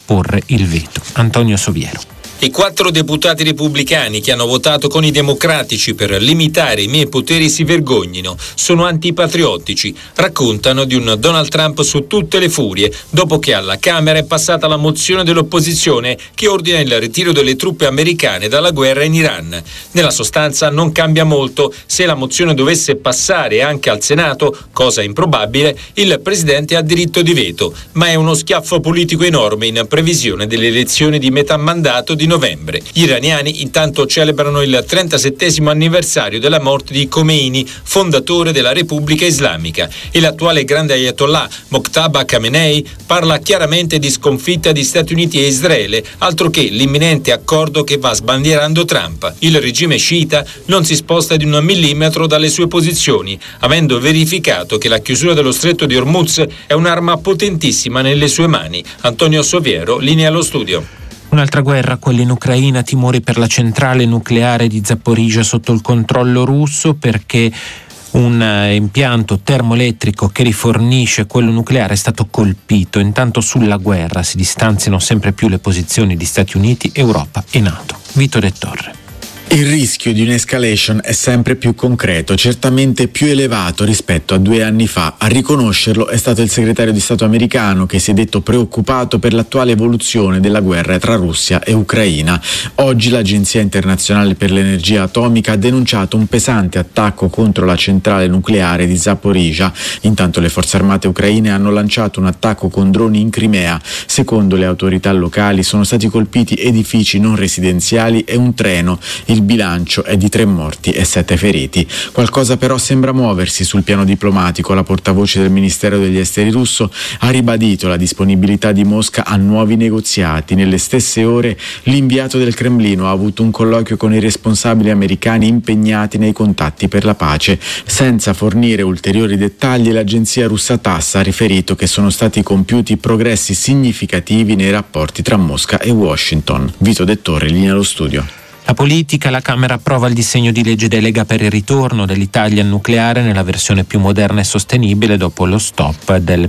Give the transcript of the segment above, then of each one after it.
porre il veto. Antonio Soviero. I 4 deputati repubblicani che hanno votato con i democratici per limitare i miei poteri si vergognino, sono antipatriottici, raccontano di un Donald Trump su tutte le furie, dopo che alla Camera è passata la mozione dell'opposizione che ordina il ritiro delle truppe americane dalla guerra in Iran. Nella sostanza non cambia molto, se la mozione dovesse passare anche al Senato, cosa improbabile, il presidente ha diritto di veto, ma è uno schiaffo politico enorme in previsione delle elezioni di metà mandato di novembre. Gli iraniani intanto celebrano il 37° anniversario della morte di Khomeini, fondatore della Repubblica Islamica, e l'attuale grande ayatollah Mojtaba Khamenei parla chiaramente di sconfitta di Stati Uniti e Israele, altro che l'imminente accordo che va sbandierando Trump. Il regime sciita non si sposta di 1 millimetro dalle sue posizioni, avendo verificato che la chiusura dello stretto di Hormuz è un'arma potentissima nelle sue mani. Antonio Soviero, linea allo studio. Un'altra guerra, quella in Ucraina, timori per la centrale nucleare di Zaporizhzhia sotto il controllo russo perché un impianto termoelettrico che rifornisce quello nucleare è stato colpito. Intanto sulla guerra si distanziano sempre più le posizioni di Stati Uniti, Europa e NATO. Vito De Torre. Il rischio di un'escalation è sempre più concreto, certamente più elevato rispetto a 2 anni fa. A riconoscerlo è stato il segretario di Stato americano, che si è detto preoccupato per l'attuale evoluzione della guerra tra Russia e Ucraina. Oggi l'Agenzia Internazionale per l'Energia Atomica ha denunciato un pesante attacco contro la centrale nucleare di Zaporizhzhia. Intanto le forze armate ucraine hanno lanciato un attacco con droni in Crimea. Secondo le autorità locali sono stati colpiti edifici non residenziali e un treno. Il bilancio è di 3 morti e 7 feriti. Qualcosa però sembra muoversi sul piano diplomatico. La portavoce del Ministero degli Esteri russo ha ribadito la disponibilità di Mosca a nuovi negoziati. Nelle stesse ore l'inviato del Cremlino ha avuto un colloquio con i responsabili americani impegnati nei contatti per la pace. Senza fornire ulteriori dettagli, l'agenzia russa TASS ha riferito che sono stati compiuti progressi significativi nei rapporti tra Mosca e Washington. Vito De Torre, linea allo studio. La politica, la Camera approva il disegno di legge delega per il ritorno dell'Italia al nucleare nella versione più moderna e sostenibile dopo lo stop del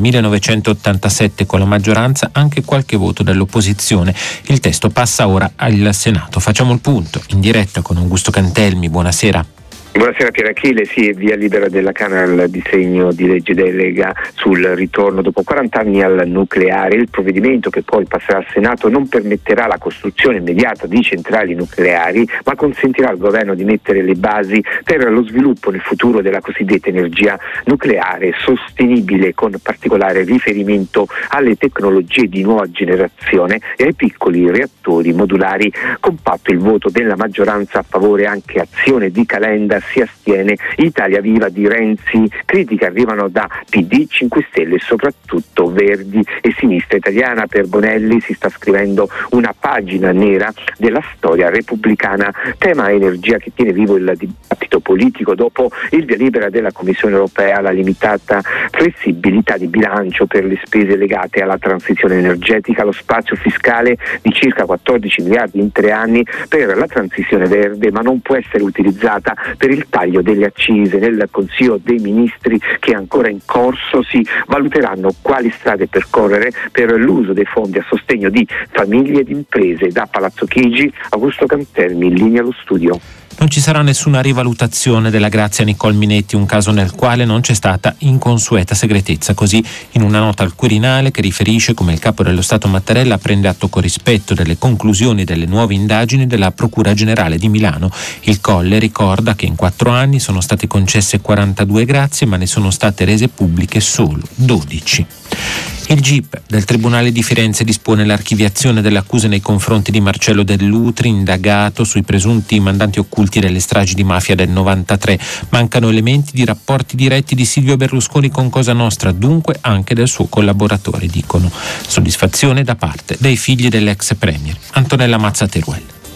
1987 con la maggioranza, anche qualche voto dell'opposizione. Il testo passa ora al Senato. Facciamo il punto in diretta con Augusto Cantelmi. Buonasera. Buonasera Pier Achille, sì, via libera della Camera il disegno di legge delega sul ritorno dopo 40 anni al nucleare. Il provvedimento, che poi passerà al Senato, non permetterà la costruzione immediata di centrali nucleari, ma consentirà al governo di mettere le basi per lo sviluppo nel futuro della cosiddetta energia nucleare sostenibile, con particolare riferimento alle tecnologie di nuova generazione e ai piccoli reattori modulari. Compatto il voto della maggioranza a favore, anche Azione di Calenda si astiene. Italia Viva di Renzi, critiche arrivano da PD, 5 Stelle e soprattutto Verdi e Sinistra Italiana. Per Bonelli si sta scrivendo una pagina nera della storia repubblicana. Tema energia che tiene vivo il dibattito politico dopo il via libera della Commissione Europea alla limitata flessibilità di bilancio per le spese legate alla transizione energetica, lo spazio fiscale di circa 14 miliardi in 3 anni per la transizione verde, ma non può essere utilizzata per il taglio delle accise. Nel Consiglio dei Ministri, che è ancora in corso, si valuteranno quali strade percorrere per l'uso dei fondi a sostegno di famiglie ed imprese. Da Palazzo Chigi, Augusto Cantelmi, in linea allo studio. Non ci sarà nessuna rivalutazione della Grazia Nicole Minetti, un caso nel quale non c'è stata inconsueta segretezza. Così, in una nota al Quirinale che riferisce come il capo dello Stato Mattarella prende atto con rispetto delle conclusioni delle nuove indagini della Procura Generale di Milano. Il Colle ricorda che in 4 anni sono state concesse 42 grazie, ma ne sono state rese pubbliche solo 12. Il GIP del Tribunale di Firenze dispone l'archiviazione delle accuse nei confronti di Marcello Dell'Utri, indagato sui presunti mandanti occulti delle stragi di mafia del 93. Mancano elementi di rapporti diretti di Silvio Berlusconi con Cosa Nostra, dunque anche del suo collaboratore, dicono. Soddisfazione da parte dei figli dell'ex premier. Antonella Mazza Teruel.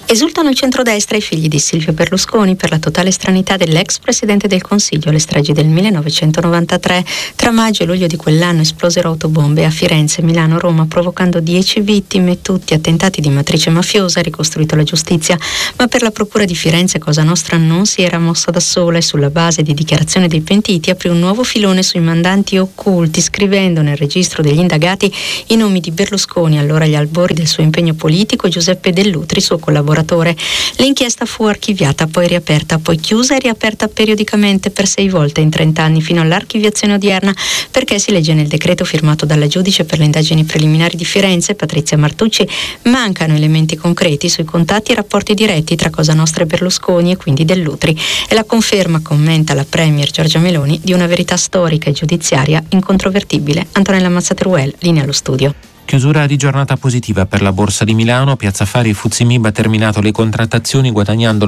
Esultano il centrodestra e i figli di Silvio Berlusconi per la totale stranità dell'ex presidente del Consiglio alle stragi del 1993. Tra maggio e luglio di quell'anno esplosero autobombe a Firenze, Milano, Roma, provocando 10 vittime, tutti attentati di matrice mafiosa, ha ricostruito la giustizia. Ma per la Procura di Firenze Cosa Nostra non si era mossa da sola e sulla base di dichiarazioni dei pentiti aprì un nuovo filone sui mandanti occulti, scrivendo nel registro degli indagati i nomi di Berlusconi, allora agli albori del suo impegno politico, e Giuseppe Dell'Utri, suo collaboratore. L'inchiesta fu archiviata, poi riaperta, poi chiusa e riaperta periodicamente per 6 volte in 30 anni fino all'archiviazione odierna, perché si legge nel decreto firmato dalla giudice per le indagini preliminari di Firenze, Patrizia Martucci, mancano elementi concreti sui contatti e rapporti diretti tra Cosa Nostra e Berlusconi e quindi Dell'Utri. E la conferma, commenta la premier Giorgia Meloni, di una verità storica e giudiziaria incontrovertibile. Antonella Mazzateruel, linea allo studio. Chiusura di giornata positiva per la Borsa di Milano. Piazza Affari Fuzzi MIB ha terminato le contrattazioni guadagnando lo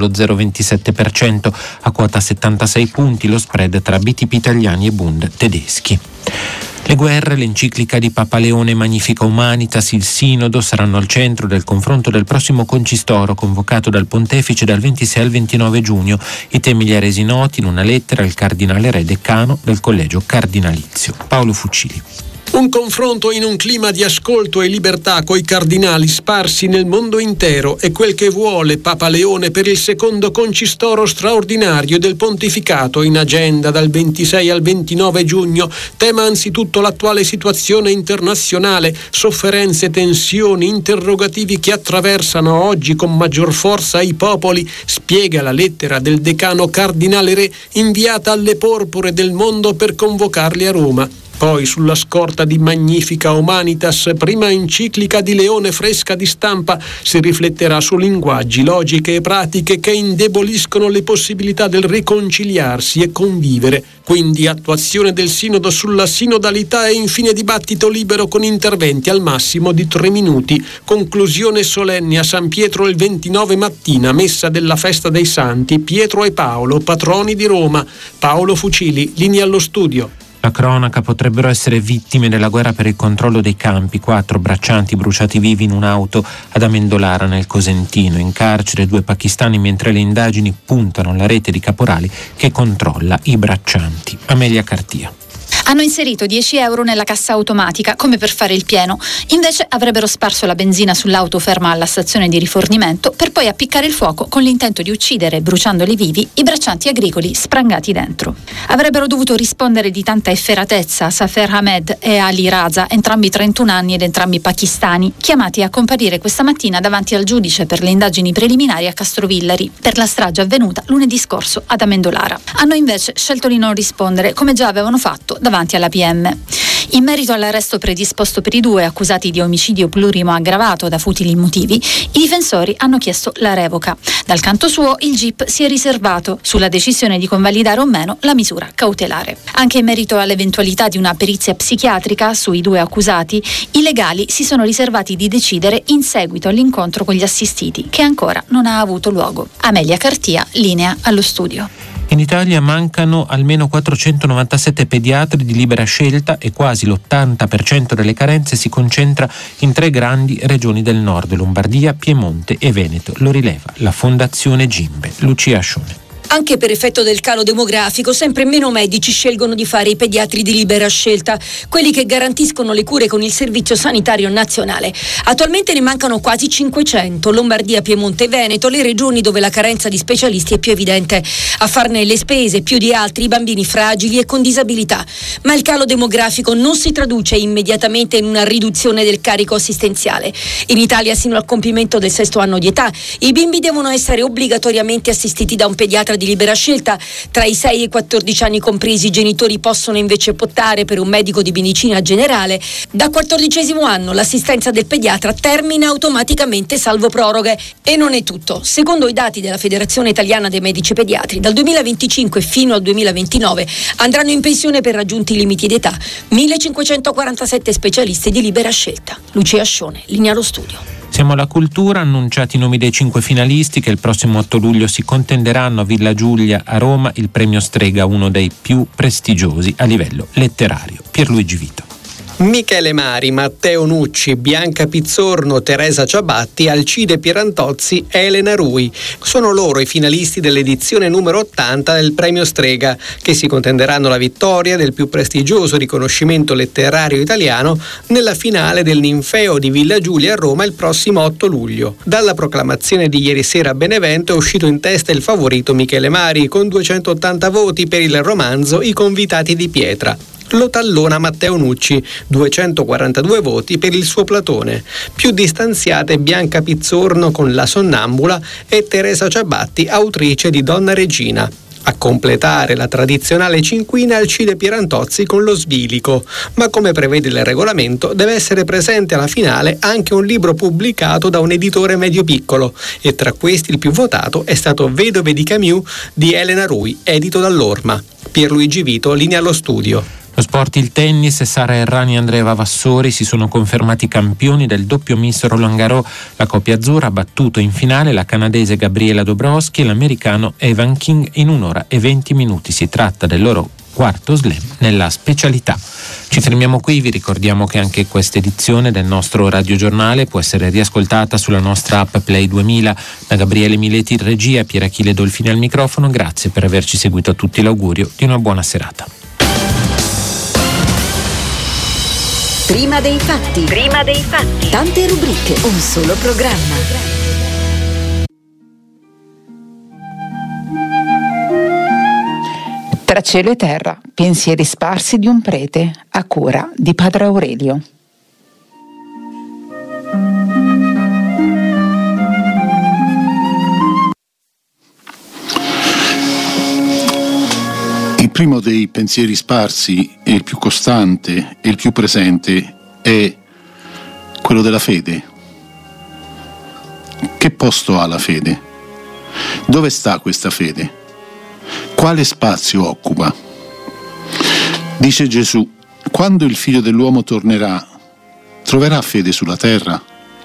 0,27% a quota 76 punti, lo spread tra BTP italiani e Bund tedeschi. Le guerre, l'enciclica di Papa Leone Magnifica Humanitas, il Sinodo saranno al centro del confronto del prossimo concistoro convocato dal Pontefice dal 26 al 29 giugno. I temi li ha resi noti in una lettera il cardinale re decano del collegio cardinalizio. Paolo Fucili. Un confronto in un clima di ascolto e libertà coi cardinali sparsi nel mondo intero è quel che vuole Papa Leone per il secondo concistoro straordinario del pontificato in agenda dal 26 al 29 giugno. Tema anzitutto l'attuale situazione internazionale, sofferenze, tensioni, interrogativi che attraversano oggi con maggior forza i popoli, spiega la lettera del decano cardinale re inviata alle porpore del mondo per convocarli a Roma. Poi, sulla scorta di Magnifica Humanitas, prima enciclica di Leone fresca di stampa, si rifletterà su linguaggi, logiche e pratiche che indeboliscono le possibilità del riconciliarsi e convivere. Quindi attuazione del sinodo sulla sinodalità e infine dibattito libero con interventi al massimo di 3 minuti. Conclusione solenne a San Pietro il 29 mattina, messa della festa dei santi Pietro e Paolo, patroni di Roma. Paolo Fucili, linea allo studio. La cronaca: potrebbero essere vittime della guerra per il controllo dei campi 4 braccianti bruciati vivi in un'auto ad Amendolara nel Cosentino. In carcere 2 pakistani mentre le indagini puntano alla rete di caporali che controlla i braccianti. Amelia Cartia. Hanno inserito 10 euro nella cassa automatica come per fare il pieno, invece avrebbero sparso la benzina sull'auto ferma alla stazione di rifornimento per poi appiccare il fuoco con l'intento di uccidere, bruciandoli vivi, i braccianti agricoli sprangati dentro. Avrebbero dovuto rispondere di tanta efferatezza Safer Ahmed e Ali Raza, entrambi 31 anni ed entrambi pakistani, chiamati a comparire questa mattina davanti al giudice per le indagini preliminari a Castrovillari per la strage avvenuta lunedì scorso ad Amendolara. Hanno invece scelto di non rispondere, come già avevano fatto davanti alla PM. In merito all'arresto predisposto per i 2 accusati di omicidio plurimo aggravato da futili motivi, i difensori hanno chiesto la revoca. Dal canto suo, il GIP si è riservato sulla decisione di convalidare o meno la misura cautelare. Anche in merito all'eventualità di una perizia psichiatrica sui 2 accusati, i legali si sono riservati di decidere in seguito all'incontro con gli assistiti, che ancora non ha avuto luogo. Amelia Cartia, linea allo studio. In Italia mancano almeno 497 pediatri di libera scelta e quasi l'80% delle carenze si concentra in 3 grandi regioni del nord: Lombardia, Piemonte e Veneto. Lo rileva la Fondazione Gimbe. Lucia Ascione. Anche per effetto del calo demografico, sempre meno medici scelgono di fare i pediatri di libera scelta, quelli che garantiscono le cure con il Servizio Sanitario Nazionale. Attualmente ne mancano quasi 500, Lombardia, Piemonte e Veneto, le regioni dove la carenza di specialisti è più evidente. A farne le spese più di altri i bambini fragili e con disabilità. Ma il calo demografico non si traduce immediatamente in una riduzione del carico assistenziale. In Italia, sino al compimento del 6° anno di età, i bimbi devono essere obbligatoriamente assistiti da un pediatra di libera scelta. Tra i 6 e i 14 anni compresi, i genitori possono invece optare per un medico di medicina generale. Dal 14° anno l'assistenza del pediatra termina automaticamente salvo proroghe. E non è tutto. Secondo i dati della Federazione Italiana dei Medici Pediatri, dal 2025 fino al 2029 andranno in pensione per raggiunti limiti d'età 1547 specialisti di libera scelta. Lucia Ascione, linea allo studio. Siamo alla cultura. Annunciati i nomi dei 5 finalisti che il prossimo 8 luglio si contenderanno a Villa Giulia a Roma il premio Strega, uno dei più prestigiosi a livello letterario. Pierluigi Vito. Michele Mari, Matteo Nucci, Bianca Pizzorno, Teresa Ciabatti, Alcide Pierantozzi e Elena Rui. Sono loro i finalisti dell'edizione numero 80 del Premio Strega, che si contenderanno la vittoria del più prestigioso riconoscimento letterario italiano nella finale del Ninfeo di Villa Giulia a Roma il prossimo 8 luglio. Dalla proclamazione di ieri sera a Benevento è uscito in testa il favorito Michele Mari, con 280 voti per il romanzo I convitati di pietra. Lo tallona Matteo Nucci, 242 voti per il suo Platone. Più distanziate Bianca Pizzorno con La Sonnambula e Teresa Ciabatti, autrice di Donna Regina. A completare la tradizionale cinquina Alcide Pierantozzi con Lo Svilico, ma come prevede il regolamento deve essere presente alla finale anche un libro pubblicato da un editore medio-piccolo, e tra questi il più votato è stato Vedove di Camus di Elena Rui, edito dall'Orma. Pierluigi Vito, linea allo studio. Lo sport, il tennis, Sara Errani e Andrea Vassori si sono confermati campioni del doppio misto Roland Garros. La coppia azzurra ha battuto in finale la canadese Gabriela Dabrowski e l'americano Evan King in 1 ora e 20 minuti. Si tratta del loro quarto slam nella specialità. Ci fermiamo qui, vi ricordiamo che anche questa edizione del nostro radiogiornale può essere riascoltata sulla nostra app Play 2000. Da Gabriele Mileti in regia, Pier Achille Dolfini al microfono, grazie per averci seguito, a tutti l'augurio di una buona serata. Prima dei fatti. Prima dei fatti. Tante rubriche, un solo programma. Tra cielo e terra, pensieri sparsi di un prete, a cura di Padre Aurelio. Il primo dei pensieri sparsi, e il più costante e il più presente, è quello della fede. Che posto ha la fede? Dove sta questa fede? Quale spazio occupa? Dice Gesù: quando il Figlio dell'uomo tornerà, troverà fede sulla terra?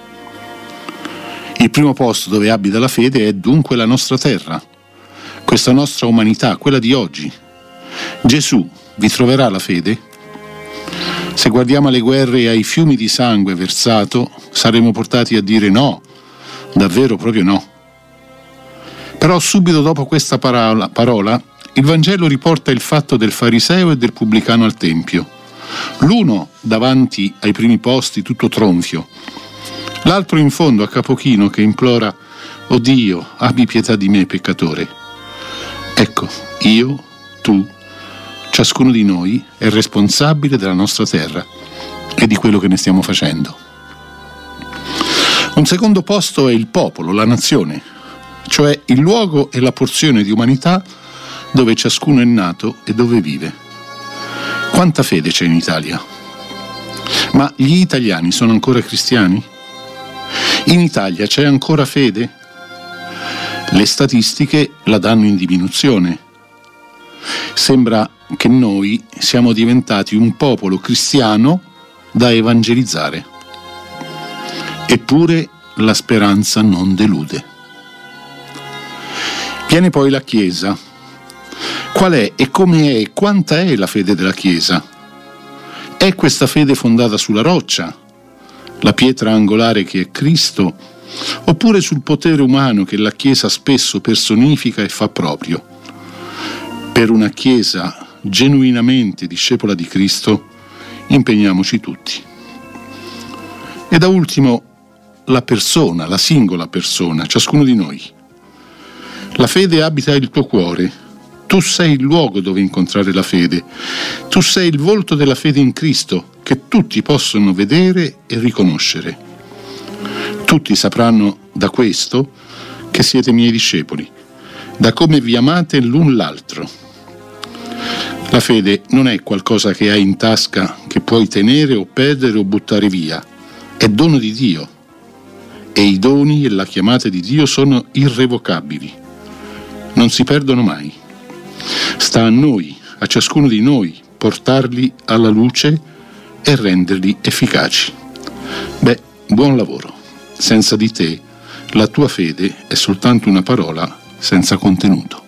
Il primo posto dove abita la fede è dunque la nostra terra, questa nostra umanità, quella di oggi. Gesù vi troverà la fede? Se guardiamo alle guerre e ai fiumi di sangue versato, saremo portati a dire no, davvero proprio no. Però subito dopo questa parola, il Vangelo riporta il fatto del fariseo e del pubblicano al Tempio. L'uno davanti ai primi posti tutto tronfio, l'altro in fondo a capo chino che implora: «O Dio, abbi pietà di me, peccatore». Ecco, io, tu, ciascuno di noi è responsabile della nostra terra e di quello che ne stiamo facendo. Un secondo posto è il popolo, la nazione, cioè il luogo e la porzione di umanità dove ciascuno è nato e dove vive. Quanta fede c'è in Italia? Ma gli italiani sono ancora cristiani? In Italia c'è ancora fede? Le statistiche la danno in diminuzione. Sembra che noi siamo diventati un popolo cristiano da evangelizzare. Eppure la speranza non delude. Viene poi la Chiesa. Qual è e come è e quanta è la fede della Chiesa? È questa fede fondata sulla roccia, la pietra angolare che è Cristo, oppure sul potere umano che la Chiesa spesso personifica e fa proprio? Per una Chiesa genuinamente discepola di Cristo, impegniamoci tutti. E da ultimo, la persona, la singola persona, ciascuno di noi. La fede abita il tuo cuore. Tu sei il luogo dove incontrare la fede. Tu sei il volto della fede in Cristo, che tutti possono vedere e riconoscere. Tutti sapranno da questo che siete miei discepoli, da come vi amate l'un l'altro. La fede non è qualcosa che hai in tasca, che puoi tenere o perdere o buttare via. È dono di Dio. E i doni e la chiamata di Dio sono irrevocabili. Non si perdono mai. Sta a noi, a ciascuno di noi, portarli alla luce e renderli efficaci. Buon lavoro. Senza di te, la tua fede è soltanto una parola senza contenuto.